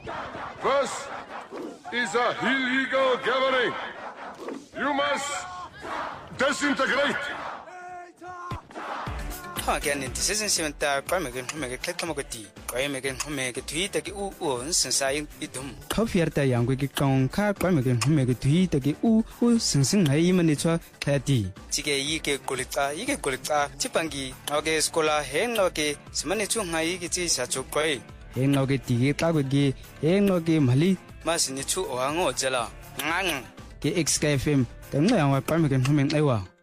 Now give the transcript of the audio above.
This is a illegal gathering. You must disintegrate. Again, this isn't even that Pramagan who make a clamogati, Pramagan who make a tweet that you owns since I idum. Coffeerta young wicked gone car Pramagan who make a tweet that you who since I imanitua tati. Tige Yike Gulita, Yike Gulita, Chipangi, Oge Scola, Henloke, Smanitu Haigiti Sacho Quay, Henloke Tige Kagagi, Henloke Mali, Masinitu or Ango Jella. Nang, the XKFM, the Pramagan who make Ewa.